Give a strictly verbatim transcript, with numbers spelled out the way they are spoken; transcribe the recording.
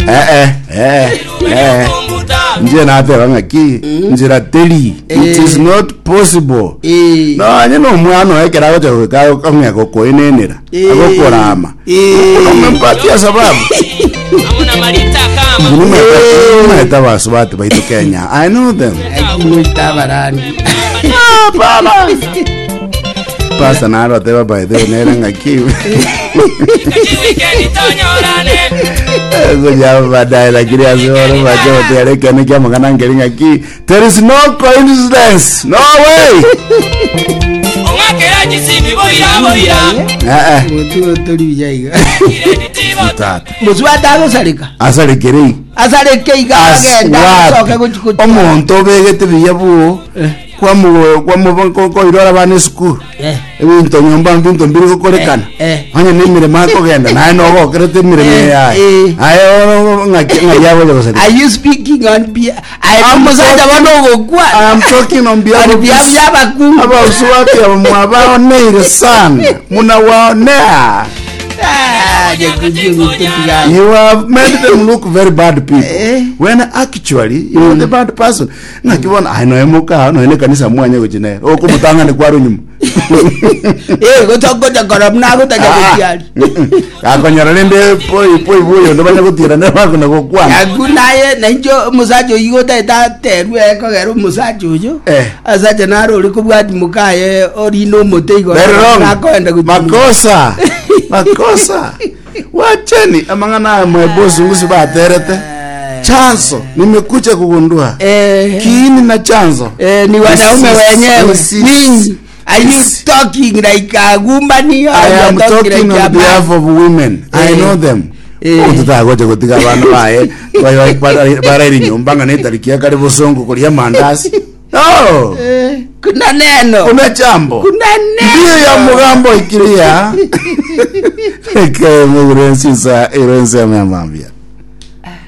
Eh eh eh eh. Nje na ate banga ki njira teli. It is not possible. No anye no mwana ekera gote ka kamya goko enenera. Agokorama. Umempatia sababu. Amuna malita kama. Unaita basu batu baito Kenya. I know them. Unaita barani. Ah, baba. Pasa naro te va by the nera aquí. Eso ya va da la creación, va yo te haré que no llamo ganan que aquí. There is no coincidence. No way. Ah ah. Mutu tori yaiga. Tata. Musu atado salika. Asale kiri. Asale keiga agenda soka kuchikuchu. Omonto begete biyabu. Kwa mu kwa mu banko ko irora bane school. Eh. Ebinto nyomba mbinto mbiri ko korekana. Hanya nemire mako genda na no go krete mire me ai. Ayo ngaki ngayabo jo sari. Are you speaking on beer? I am saja bano go kwa. I am talking on behalf of beer yaba ku. Aba uswati ya mwaba neire sana. Muna waonea. You have made them look very bad people when actually you are the bad person. Na kibona I know emuka no ene kanisa mwanye kujine okumutanga ne kwaro nyuma. Eh gotogoja korabna gotaja akonyara lende poi poi buyo ndo banya gutira ne bako na gokwana agunaye na njo musajo igota ta teru eko gero musajo jo asaje naro uri kubwati mukaye ori no moteigo nakoenda makosa makosa wacheni amangana mwe boss ngusi baterete chanzo nimekuja kugundua eh kiini na chanzo eh ni wanaume wenyewe ninyi. Are you talking like a woman? I am talking, talking like on behalf of women. Eh. I know them. Utatagoje kutika bana bae bae bae bara iri nyumba ngane tarikia karibu songo kulia mandasi. Oh. Eh. Kuna neno. Kuna jambo. Kuna neno. Ndio ya mugambo ikilia. Eke murensi sa irense amambia.